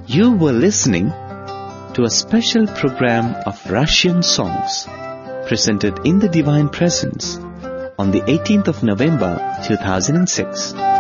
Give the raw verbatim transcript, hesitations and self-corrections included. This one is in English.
You were listening to a special program of Russian songs presented in the Divine Presence on the eighteenth of November two thousand six.